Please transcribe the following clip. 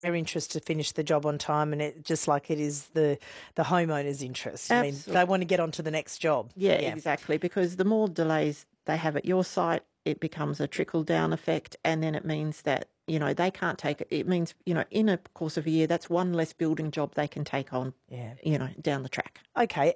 their interest to finish the job on time, and it just like it is the homeowner's interest. I mean, they want to get on to the next job. Yeah, exactly, because the more delays they have at your site, it becomes a trickle-down effect, and then it means that, they can't take it. It means, in a course of a year, that's one less building job they can take on, down the track. Okay.